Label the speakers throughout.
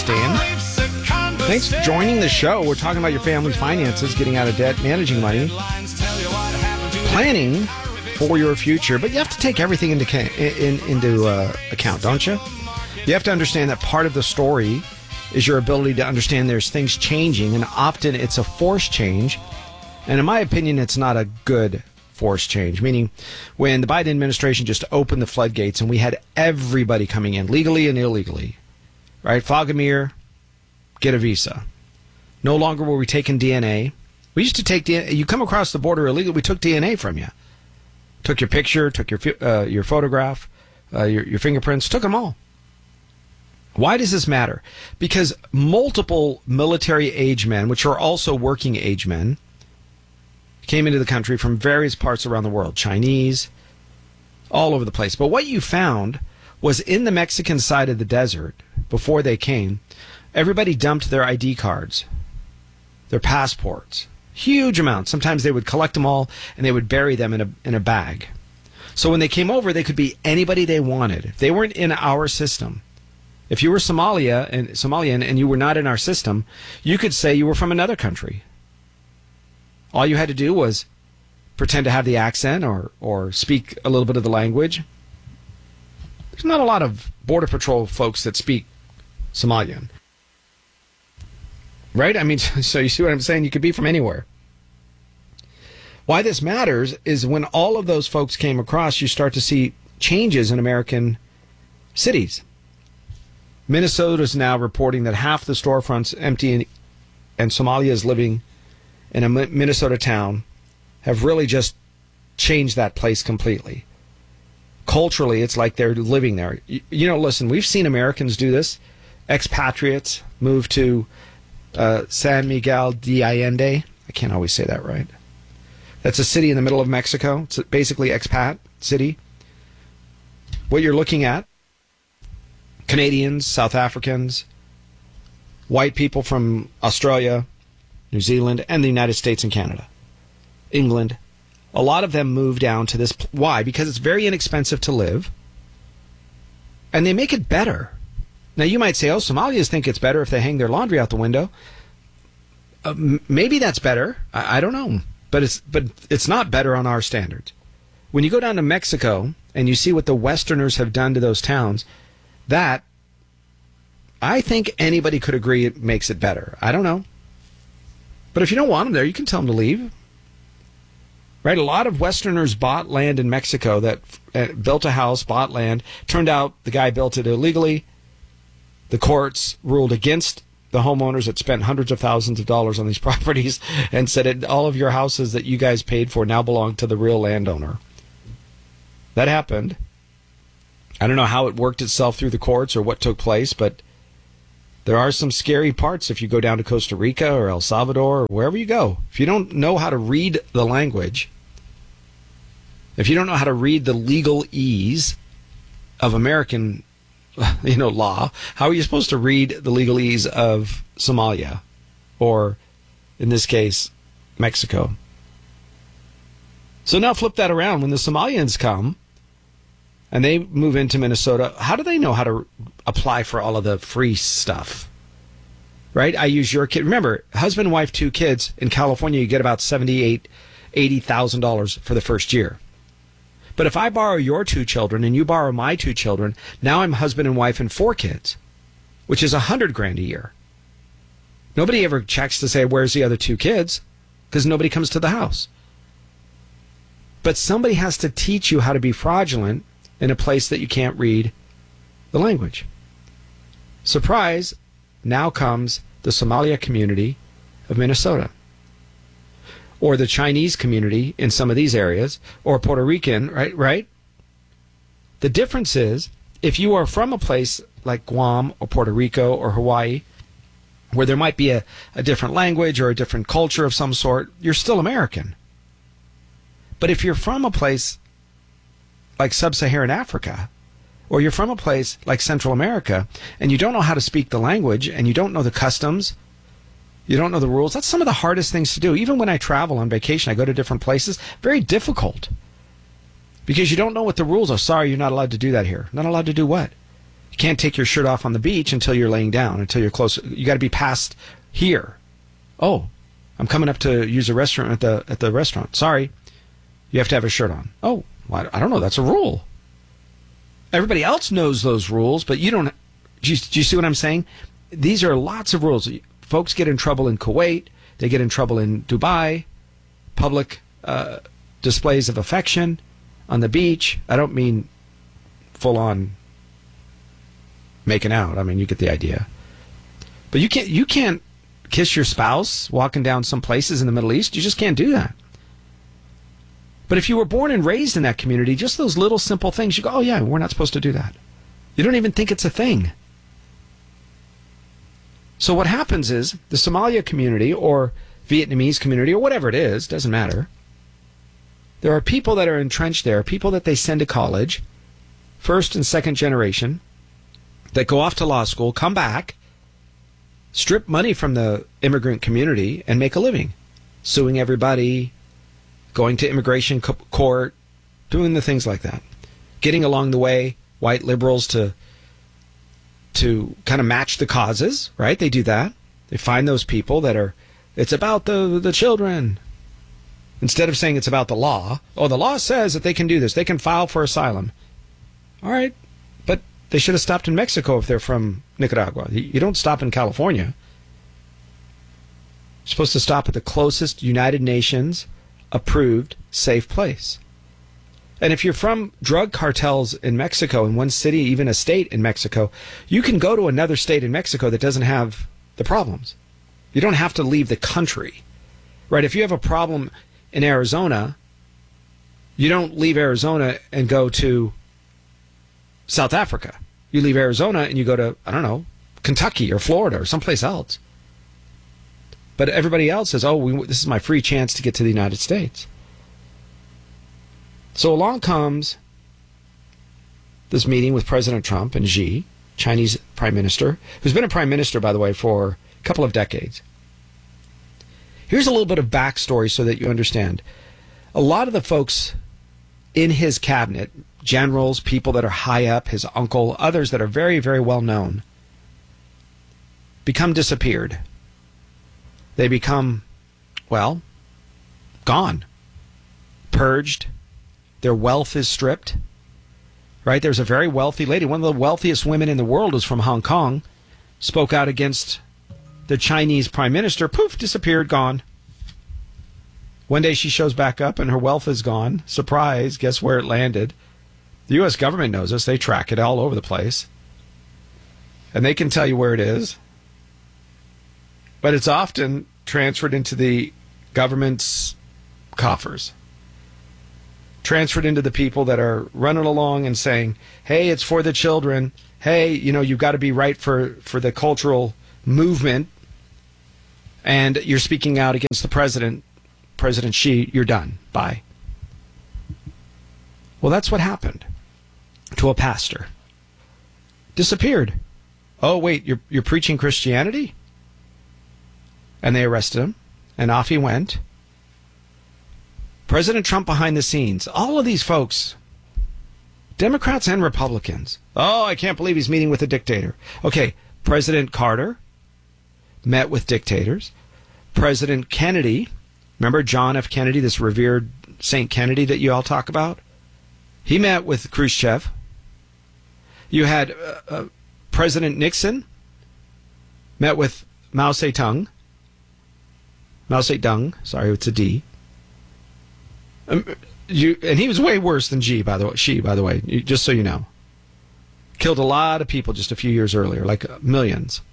Speaker 1: Dan, thanks for joining the show. We're talking about your family's finances, getting out of debt, managing money, planning for your future. But you have to take everything into account, don't you? You have to understand that part of the story is your ability to understand there's things changing, and often it's a forced change. And in my opinion, it's not a good forced change, meaning when the Biden administration just opened the floodgates and we had everybody coming in legally and illegally, right? Fogomir, get a visa. No longer were we taking DNA. We used to take DNA. You come across the border illegally, we took DNA from you. Took your picture, took your photograph, your fingerprints, took them all. Why does this matter? Because multiple military-age men, which are also working-age men, came into the country from various parts around the world, Chinese, all over the place. But what you found was in the Mexican side of the desert, before they came, everybody dumped their ID cards, their passports, huge amounts. Sometimes they would collect them all and they would bury them in a bag. So when they came over, they could be anybody they wanted. If they weren't in our system, if you were Somalian and you were not in our system, you could say you were from another country. All you had to do was pretend to have the accent or speak a little bit of the language. There's not a lot of Border Patrol folks that speak Somalian. Right? I mean, so you see what I'm saying? You could be from anywhere. Why this matters is when all of those folks came across, you start to see changes in American cities. Minnesota is now reporting that half the storefronts empty and Somalia is living in a Minnesota town have really just changed that place completely. Culturally, it's like they're living there. You know, listen, we've seen Americans do this. Expatriates move to San Miguel de Allende. I can't always say that right. That's a city in the middle of Mexico. It's basically expat city. What you're looking at, Canadians, South Africans, white people from Australia, New Zealand, and the United States and Canada, England. A lot of them move down to this. Why? Because it's very inexpensive to live, and they make it better. Now, you might say, oh, Somalians think it's better if they hang their laundry out the window. Maybe that's better. I don't know. But it's not better on our standards. When you go down to Mexico and you see what the Westerners have done to those towns, that, I think anybody could agree it makes it better. I don't know. But if you don't want them there, you can tell them to leave. Right? A lot of Westerners bought land in Mexico that built a house, bought land. Turned out the guy built it illegally. The courts ruled against the homeowners that spent hundreds of thousands of dollars on these properties and said all of your houses that you guys paid for now belong to the real landowner. That happened. I don't know how it worked itself through the courts or what took place, but there are some scary parts if you go down to Costa Rica or El Salvador or wherever you go. If you don't know how to read the language, if you don't know how to read the legalese of American law, how are you supposed to read the legalese of Somalia or, in this case, Mexico? So now flip that around. When the Somalians come and they move into Minnesota, how do they know how to apply for all of the free stuff? Right? I use your kid. Remember, husband, wife, 2 kids. In California, you get about $80,000 for the first year. But if I borrow your 2 children and you borrow my 2 children, now I'm husband and wife and 4 kids, which is $100,000 a year. Nobody ever checks to say, where's the other 2 kids? Because nobody comes to the house. But somebody has to teach you how to be fraudulent in a place that you can't read the language. Surprise, now comes the Somalia community of Minnesota. Or the Chinese community in some of these areas, or Puerto Rican, right? The difference is, if you are from a place like Guam or Puerto Rico or Hawaii, where there might be a different language or a different culture of some sort, you're still American. But if you're from a place like sub-Saharan Africa, or you're from a place like Central America, and you don't know how to speak the language, and you don't know the customs, you don't know the rules, that's some of the hardest things to do. Even when I travel on vacation, I go to different places, very difficult. Because you don't know what the rules are. Sorry, you're not allowed to do that here. Not allowed to do what? You can't take your shirt off on the beach until you're laying down, until you're close. You got to be past here. Oh, I'm coming up to use a restaurant at the restaurant. Sorry, you have to have a shirt on. Oh, well, I don't know. That's a rule. Everybody else knows those rules, but you don't. Do you see what I'm saying? These are lots of rules. Folks get in trouble in Kuwait. They get in trouble in Dubai. Public displays of affection on the beach. I don't mean full on making out. I mean, you get the idea. But you can't kiss your spouse walking down some places in the Middle East. You just can't do that. But if you were born and raised in that community, just those little simple things, you go, oh yeah, we're not supposed to do that. You don't even think it's a thing. So what happens is the Somalia community or Vietnamese community or whatever it is, doesn't matter. There are people that are entrenched there, people that they send to college, first and second generation, that go off to law school, come back, strip money from the immigrant community and make a living, suing everybody, going to immigration court, doing the things like that. Getting along the way, white liberals to kind of match the causes, right? They do that. They find those people that are, it's about the children. Instead of saying it's about the law. Oh, the law says that they can do this. They can file for asylum. All right. But they should have stopped in Mexico if they're from Nicaragua. You don't stop in California. You're supposed to stop at the closest United Nations approved safe place. And if you're from drug cartels in Mexico, in one city, even a state in Mexico, you can go to another state in Mexico that doesn't have the problems. You don't have to leave the country, right? If you have a problem in Arizona, you don't leave Arizona and go to South Africa. You leave Arizona and you go to, I don't know, Kentucky or Florida or someplace else. But everybody else says, oh, this is my free chance to get to the United States. So along comes this meeting with President Trump and Xi, Chinese prime minister, who's been a prime minister, by the way, for a couple of decades. Here's a little bit of backstory so that you understand. A lot of the folks in his cabinet, generals, people that are high up, his uncle, others that are very, very well known, become disappeared. They become, well, gone, purged. Their wealth is stripped, right? There's a very wealthy lady. One of the wealthiest women in the world is from Hong Kong, spoke out against the Chinese prime minister. Poof, disappeared, gone. One day she shows back up and her wealth is gone. Surprise, guess where it landed? The U.S. government knows this. They track it all over the place. And they can tell you where it is. But it's often transferred into the government's coffers. Transferred into the people that are running along and saying, hey, it's for the children. Hey, you've got to be right for the cultural movement. And you're speaking out against the president, President Xi, you're done. Bye. Well, that's what happened to a pastor. Disappeared. Oh, wait, you're preaching Christianity? And they arrested him, and off he went. President Trump behind the scenes. All of these folks, Democrats and Republicans. Oh, I can't believe he's meeting with a dictator. Okay, President Carter met with dictators. President Kennedy, remember John F. Kennedy, this revered Saint Kennedy that you all talk about? He met with Khrushchev. You had President Nixon met with Mao Zedong. Mao Zedong, sorry, it's a D. And he was way worse than Xi, by the way, just so you know. Killed a lot of people just a few years earlier, like millions.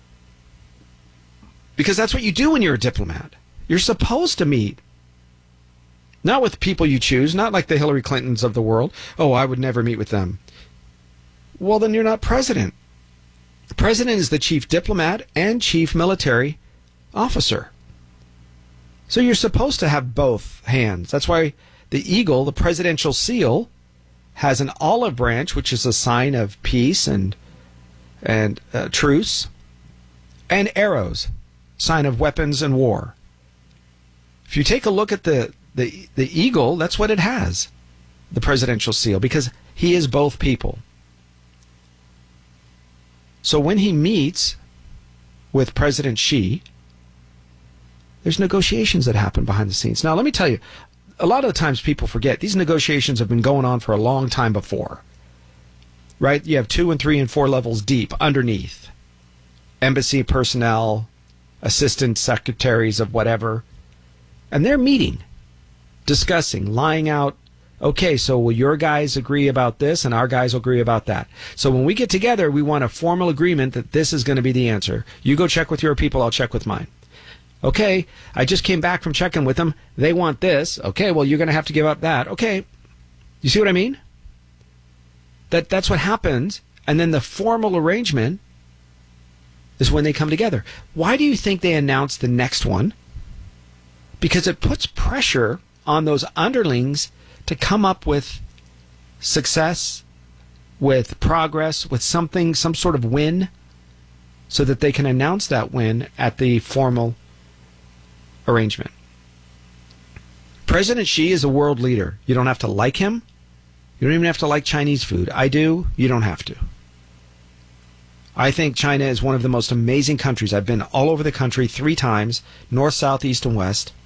Speaker 1: Because that's what you do when you're a diplomat. You're supposed to meet. Not with people you choose, not like the Hillary Clintons of the world. Oh, I would never meet with them. Well, then you're not president. The president is the chief diplomat and chief military officer. So you're supposed to have both hands. That's why the eagle, the presidential seal, has an olive branch, which is a sign of peace and truce, and arrows, sign of weapons and war. If you take a look at the eagle, that's what it has, the presidential seal, because he is both people. So when he meets with President Xi, there's negotiations that happen behind the scenes. Now, let me tell you, a lot of the times people forget these negotiations have been going on for a long time before, right? You have 2 and 3 and 4 levels deep underneath. Embassy personnel, assistant secretaries of whatever. And they're meeting, discussing, lying out, okay, so will your guys agree about this and our guys will agree about that? So when we get together, we want a formal agreement that this is going to be the answer. You go check with your people, I'll check with mine. Okay, I just came back from checking with them. They want this. Okay, well, you're going to have to give up that. Okay, you see what I mean? That's what happens. And then the formal arrangement is when they come together. Why do you think they announced the next one? Because it puts pressure on those underlings to come up with success, with progress, with something, some sort of win, so that they can announce that win at the formal arrangement. President Xi is a world leader. You don't have to like him. You don't even have to like Chinese food. I do. You don't have to. I think China is one of the most amazing countries. I've been all over the country 3 times, north, south, east, and west.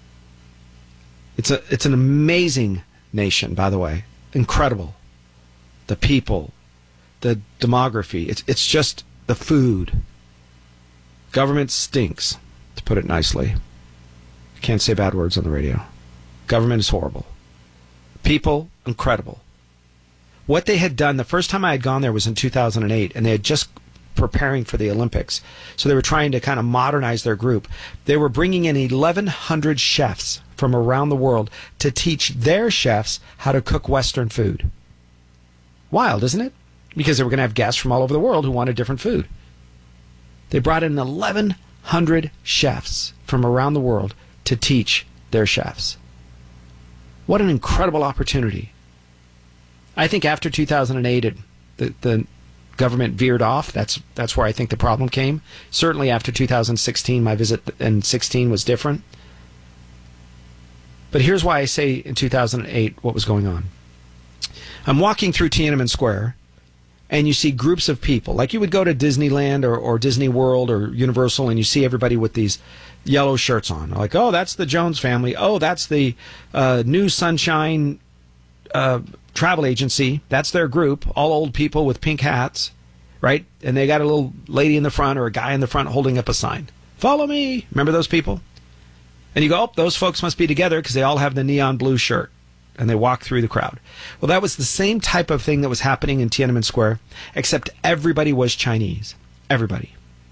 Speaker 1: It's an amazing nation, by the way. Incredible. The people, the demography. It's just the food. Government stinks, to put it nicely. Can't say bad words on the radio. Government is horrible. People, incredible. What they had done, the first time I had gone there was in 2008, and they had just preparing for the Olympics. So they were trying to kind of modernize their group. They were bringing in 1,100 chefs from around the world to teach their chefs how to cook Western food. Wild, isn't it? Because they were going to have guests from all over the world who wanted different food. They brought in 1,100 chefs from around the world to teach their chefs. What an incredible opportunity. I think after 2008, the government veered off. That's where I think the problem came. Certainly after 2016, my visit in 16 was different. But here's why I say in 2008 what was going on. I'm walking through Tiananmen Square, and you see groups of people. Like you would go to Disneyland or Disney World or Universal, and you see everybody with these yellow shirts on. Like, oh, that's the Jones family. Oh, that's the New Sunshine travel agency. That's their group. All old people with pink hats, right? And they got a little lady in the front or a guy in the front holding up a sign. Follow me. Remember those people? And you go, oh, those folks must be together because they all have the neon blue shirt. And they walk through the crowd. Well, that was the same type of thing that was happening in Tiananmen Square, except everybody was Chinese. Everybody.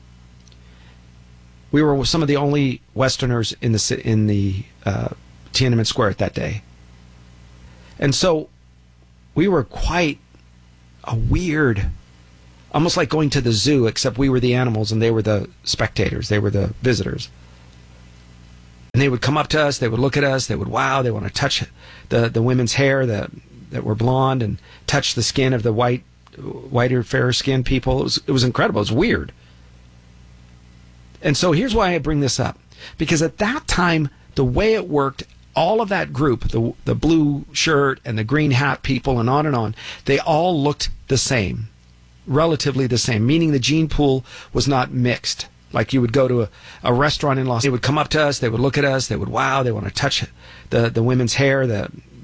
Speaker 1: We were some of the only Westerners in the Tiananmen Square at that day. And so we were quite a weird, almost like going to the zoo, except we were the animals and they were the spectators. They were the visitors. And they would come up to us, they would look at us, they would wow, they want to touch the women's hair that were blonde and touch the skin of the whiter, fairer skinned people. It was incredible. It was weird. And so here's why I bring this up. Because at that time, the way it worked, all of that group, the blue shirt and the green hat people and on, they all looked the same, relatively the same, meaning the gene pool was not mixed. Like you would go to a restaurant in Los Angeles, they would come up to us, they would look at us, they would wow, they want to touch the women's hair,